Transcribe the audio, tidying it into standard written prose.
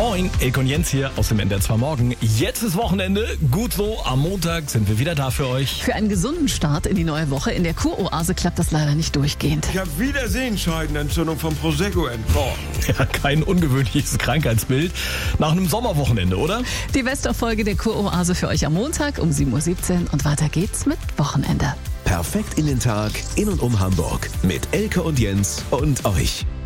Moin, Elke und Jens hier aus dem NDR 2 Morgen. Jetzt ist Wochenende, gut so, am Montag sind wir wieder da für euch. Für einen gesunden Start in die neue Woche in der Kuroase klappt das leider nicht durchgehend. Ich habe wieder Sehenscheidenentzündung vom Prosecco entkorn. Ja, kein ungewöhnliches Krankheitsbild nach einem Sommerwochenende, oder? Die Westerfolge der Kuroase für euch am Montag um 7.17 Uhr und weiter geht's mit Wochenende. Perfekt in den Tag, in und um Hamburg mit Elke und Jens und euch.